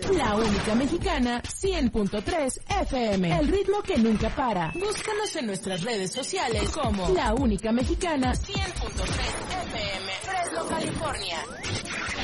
La única mexicana 100.3 FM. El ritmo que nunca para. Búscanos en nuestras redes sociales como La Única Mexicana 100.3 FM. Fresno, California.